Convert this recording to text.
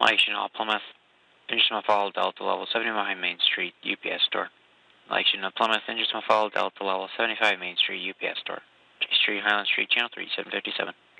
Action Plymouth. Engine Fall Delta level 79 Main Street, UPS store. Action Plymouth. Engine Fall Delta level 75 Main Street, UPS store. J Street, Highland Street, Channel 3, 757.